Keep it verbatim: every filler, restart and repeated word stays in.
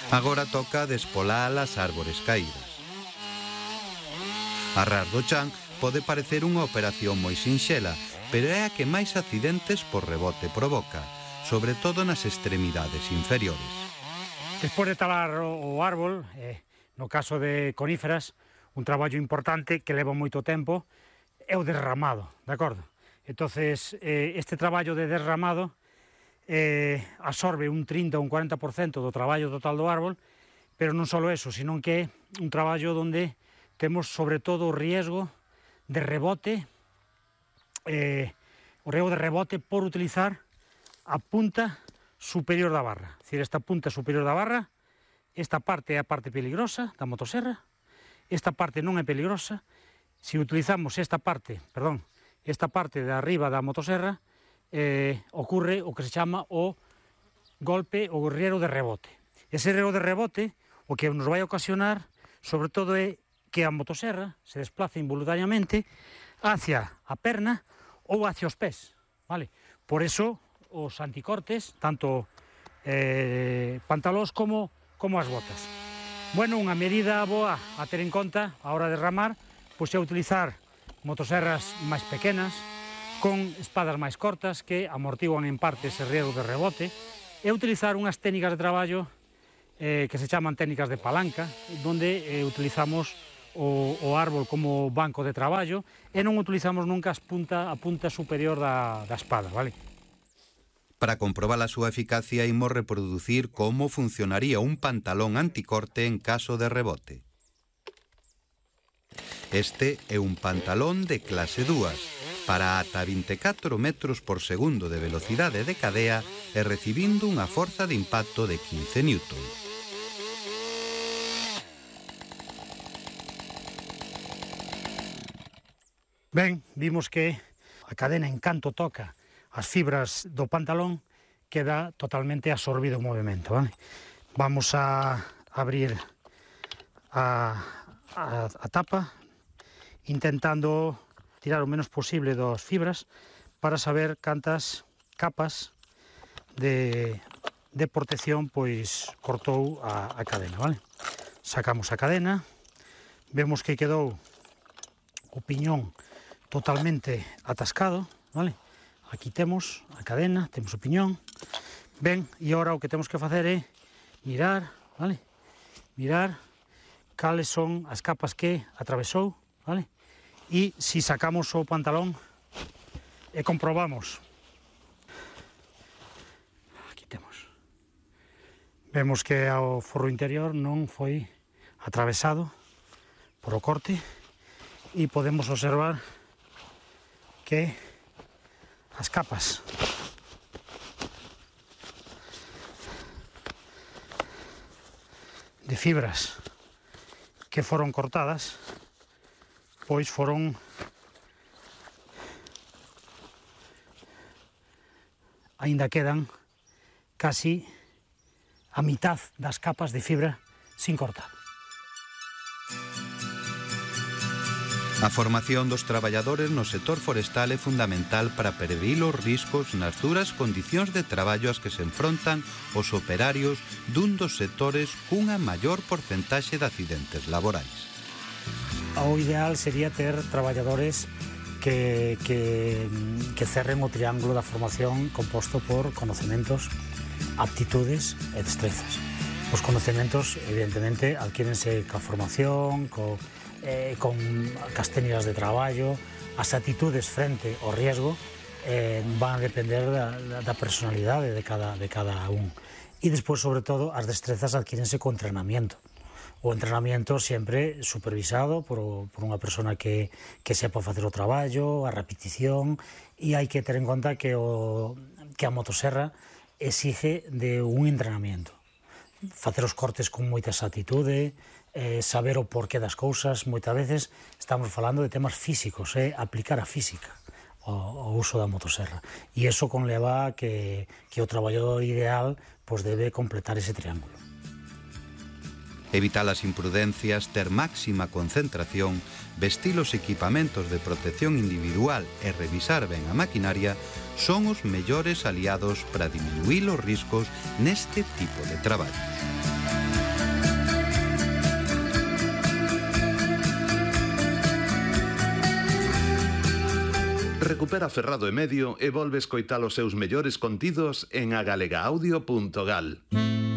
Agora toca despolar as árbores caídas. Arrar do chan pode parecer unha operación moi sinxela, pero é a que máis accidentes por rebote provoca, sobre todo nas extremidades inferiores. Despois de talar o árbol, eh, no caso de coníferas, un traballo importante que leva moito tempo é o derramado, de acordo? Entonces, eh, este traballo de derramado eh, absorbe un trinta ou un cuarenta por cento do traballo total do árbol, pero non só eso, sino que é un traballo onde temos sobre todo o riesgo de rebote, eh, o riesgo de rebote por utilizar a punta superior da barra. É dicir, esta punta superior da barra, esta parte é a parte peligrosa da motosserra, esta parte non é peligrosa. Se utilizamos esta parte, perdón, esta parte de arriba da motosserra, eh, ocurre o que se chama o golpe ou riesgo de rebote. Ese riesgo de rebote o que nos vai ocasionar, sobre todo, é que a motosserra se desplace involuntariamente hacia a perna ou hacia os pés, vale? Por eso, os anticortes, tanto eh, pantalóns como, como as botas. Bueno, unha medida boa a ter en conta a hora de ramar, pois é utilizar motosserras máis pequenas, con espadas máis cortas que amortiguan en parte ese riesgo de rebote, e utilizar unhas técnicas de traballo eh, que se chaman técnicas de palanca, onde eh, utilizamos o, o árbol como banco de traballo e non utilizamos nunca as punta, a punta superior da, da espada, vale? Para comprobar a súa eficacia, imos reproducir como funcionaría un pantalón anticorte en caso de rebote. Este é un pantalón de clase dúas, para ata vinte e catro metros por segundo de velocidade de cadea e recibindo unha forza de impacto de quince newtons. Ben, vimos que a cadena en canto toca as fibras do pantalón queda totalmente absorbido o movimento, vale? Vamos a abrir a, a, a tapa intentando tirar o menos posible das fibras para saber cantas capas de, de protección pois cortou a, a cadena, vale? Sacamos a cadena, vemos que quedou o piñón totalmente atascado, vale? Aquí temos a cadena, temos o piñón. Ben, e agora o que temos que facer é mirar, vale? Mirar cales son as capas que atravesou, vale? E se sacamos o pantalón e comprobamos. Aquí temos. Vemos que o forro interior non foi atravesado por o corte e podemos observar que as capas de fibras que foron cortadas pois foron aínda quedan casi a mitad das capas de fibra sin cortar. A formación dos traballadores no sector forestal é fundamental para prevenir os riscos nas duras condicións de traballo ás que se enfrontan os operarios dun dos sectores cunha maior porcentaxe de accidentes laborais. O ideal sería ter traballadores que, que, que cerren o triángulo da formación composto por conocimientos, aptitudes e destrezas. Os conocimientos, evidentemente, adquírense ca formación, co Eh, con as técnicas de traballo, as actitudes frente ao riesgo eh, van a depender da, da personalidade de cada, de cada un. E despois, sobre todo, as destrezas adquírense co entrenamiento. O entrenamiento sempre supervisado por, por unha persona que, que sepa facer o traballo, a repetición, e hai que ter en conta que, o, que a motosserra exige de un entrenamiento. Facer os cortes con moita actitude, eh, saber o porqué das cousas. Moitas veces estamos falando de temas físicos, eh, aplicar a física ao, ao uso da motosserra, e iso conleva que, que o traballador ideal pois, debe completar ese triángulo. Evitar as imprudencias, ter máxima concentración, vestir os equipamentos de protección individual e revisar ben a maquinaria son os mellores aliados para diminuir os riscos neste tipo de traballos. Recupera Ferrado e Medio e volve escoitar os seus mellores contidos en agalega audio punto gal.